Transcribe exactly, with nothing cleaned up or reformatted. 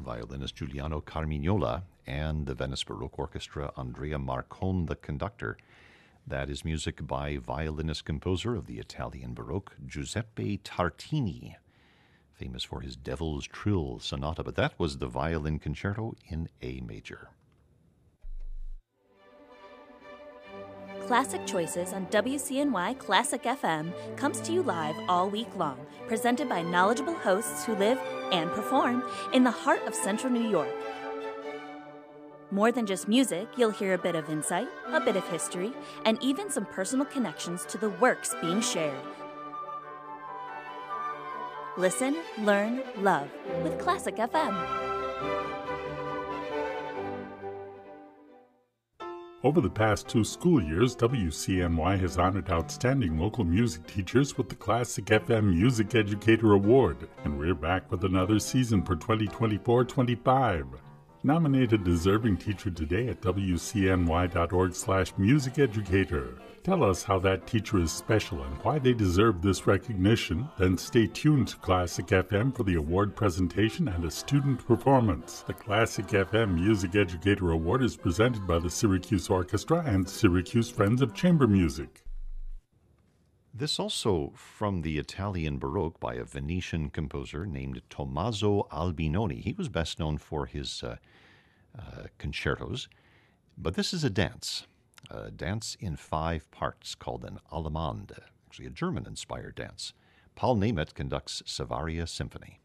violinist Giuliano Carmignola, and the Venice Baroque Orchestra, Andrea Marcon, the conductor. That is music by violinist-composer of the Italian Baroque, Giuseppe Tartini, famous for his Devil's Trill Sonata, but that was the violin concerto in A major. Classic Choices on W C N Y Classic F M comes to you live all week long, presented by knowledgeable hosts who live and perform in the heart of Central New York. More than just music, you'll hear a bit of insight, a bit of history, and even some personal connections to the works being shared. Listen, learn, love with Classic F M. Over the past two school years, W C N Y has honored outstanding local music teachers with the Classic F M Music Educator Award, and we're back with another season for twenty twenty-four twenty-five. Nominate a deserving teacher today at W C N Y dot org slash music educator. Tell us how that teacher is special and why they deserve this recognition. Then stay tuned to Classic F M for the award presentation and a student performance. The Classic F M Music Educator Award is presented by the Syracuse Orchestra and Syracuse Friends of Chamber Music. This also from the Italian Baroque by a Venetian composer named Tommaso Albinoni. He was best known for his uh, uh, concertos, but this is a dance. A dance in five parts called an Allemande, actually a German-inspired dance. Paul Nemeth conducts Savaria Symphony.